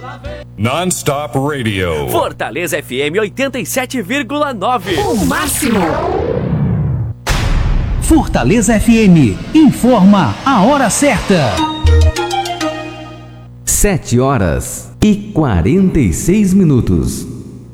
Non-Stop Radio. Fortaleza FM 87,9. O máximo. Fortaleza FM informa a hora certa. 7 horas e 46 minutos.